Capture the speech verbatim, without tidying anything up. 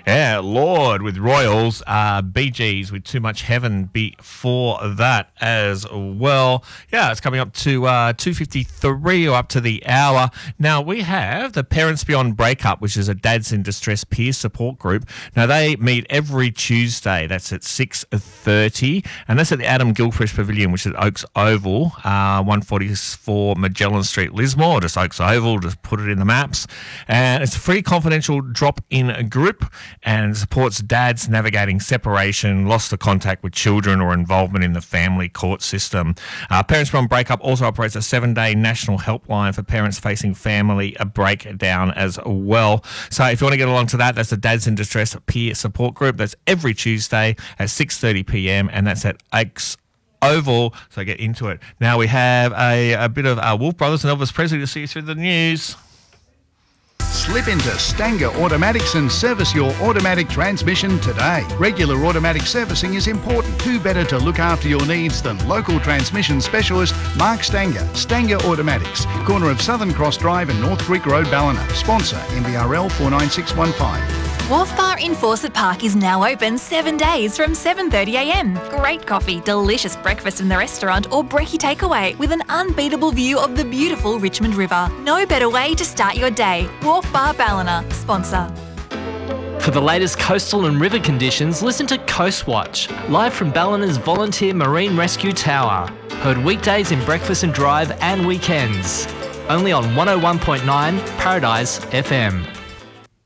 Yeah, Lord with Royals, uh, Bee Gees with Too Much Heaven before that as well. Yeah, it's coming up to uh, two fifty-three or up to the hour. Now, we have the Parents Beyond Breakup, which is a Dads in Distress peer support group. Now, they meet every Tuesday. That's at six thirty, and that's at the Adam Gilchrist Pavilion, which is at Oaks Oval, uh, one forty-four Magellan Street, Lismore, just Oaks Oval, just put it in the maps. And it's a free confidential drop-in group, and supports dads navigating separation, loss of contact with children, or involvement in the family court system. Uh, Parents Beyond Breakup also operates a seven-day national helpline for parents facing family breakdown as well. So if you want to get along to that, that's the Dads in Distress peer support group. That's every Tuesday at six thirty p m, and that's at Oaks Oval. So get into it. Now we have a, a bit of uh, Wolf Brothers and Elvis Presley to see you through the news. Slip into Stanger Automatics and service your automatic transmission today. Regular automatic servicing is important. Who better to look after your needs than local transmission specialist Mark Stanger? Stanger Automatics, corner of Southern Cross Drive and North Creek Road, Ballina. Sponsor M B R L four nine six one five. Wharf Bar in Fawcett Park is now open seven days from seven thirty a m. Great coffee, delicious breakfast in the restaurant or brekkie takeaway with an unbeatable view of the beautiful Richmond River. No better way to start your day. Wharf Bar Ballina, sponsor. For the latest coastal and river conditions, listen to Coast Watch, live from Ballina's Volunteer Marine Rescue Tower. Heard weekdays in Breakfast and Drive and weekends. Only on one oh one point nine Paradise F M.